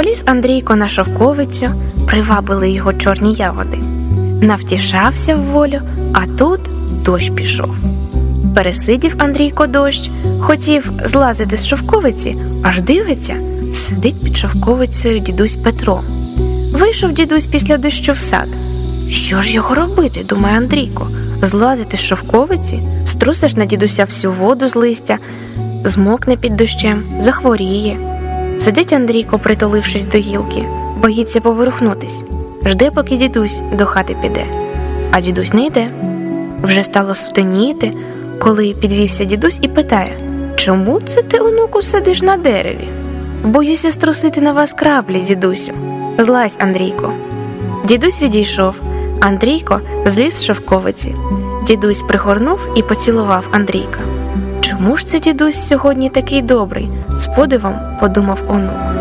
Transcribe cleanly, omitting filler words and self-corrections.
Поліз Андрійко на шовковицю, привабили його чорні ягоди. Навтішався в волю, а тут дощ пішов. Пересидів Андрійко дощ, хотів злазити з шовковиці, аж дивиться, сидить під шовковицею дідусь Петро. Вийшов дідусь після дощу в сад. Що ж його робити, думає Андрійко, злазити з шовковиці, струсиш на дідуся всю воду з листя, змокне під дощем, захворіє. Сидить Андрійко, притулившись до гілки, боїться поворухнутись, жде, поки дідусь до хати піде. А дідусь не йде. Вже стало сутеніти, коли підвівся дідусь і питає: «Чому це ти, онуку, сидиш на дереві?» «Боюся струсити на вас краплі, дідусю. Злазь, Андрійко». Дідусь відійшов. Андрійко зліз з шовковиці. Дідусь пригорнув і поцілував Андрійка. «Чому ж це дідусь сьогодні такий добрий?» – з подивом подумав онук.